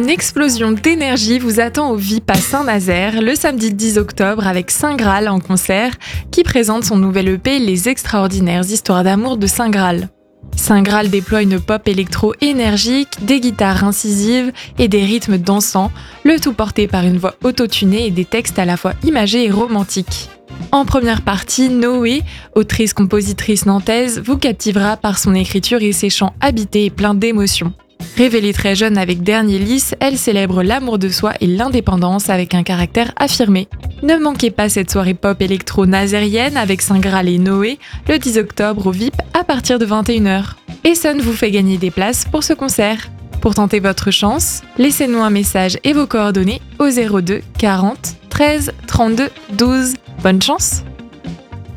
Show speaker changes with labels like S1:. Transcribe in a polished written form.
S1: Une explosion d'énergie vous attend au VIP à Saint-Nazaire le samedi 10 octobre avec Saint Graal en concert qui présente son nouvel EP Les Extraordinaires Histoires d'amour de Saint Graal. Saint Graal déploie une pop électro énergique, des guitares incisives et des rythmes dansants, le tout porté par une voix autotunée et des textes à la fois imagés et romantiques. En première partie, Noé, autrice-compositrice nantaise, vous captivera par son écriture et ses chants habités et pleins d'émotions. Révélée très jeune avec Dernier Lys, elle célèbre l'amour de soi et l'indépendance avec un caractère affirmé. Ne manquez pas cette soirée pop électro nazérienne avec Saint Graal et Noé le 10 octobre au VIP à partir de 21h. Essonne vous fait gagner des places pour ce concert. Pour tenter votre chance, laissez-nous un message et vos coordonnées au 02 40 13 32 12. Bonne chance!